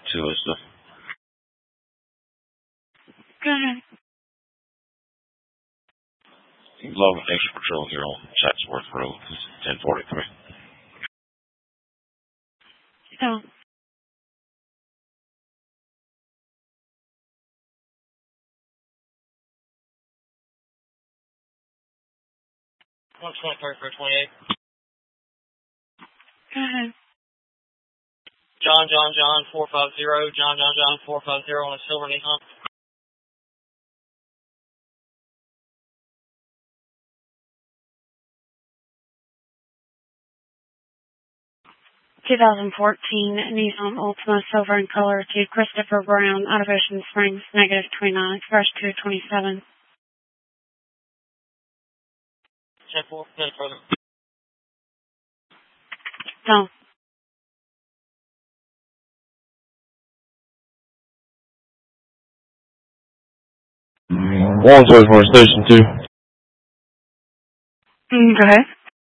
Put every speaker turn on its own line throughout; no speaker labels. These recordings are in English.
to us.
Good.
Low extra patrol here on Chatsworth Road. This is 1043.
So.
123 for 28.
Go ahead.
John 450. John 450 on a silver Nissan.
(2014) Nissan Altima silver in color to Christopher Brown out of Ocean Springs, -29, fresh 227.
10-4, minute further.
No.
Wandsworth for Station 2.
Go ahead.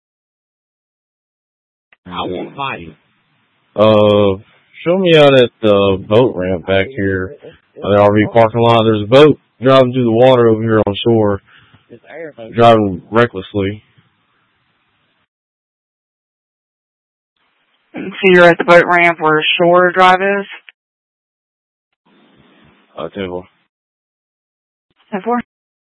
I won't fight you.
Show me out at the boat ramp back here, the RV parking lot. There's a boat driving through the water over here on shore, driving recklessly.
So you're at the boat ramp where Shore Drive is?
10-4.
10-4.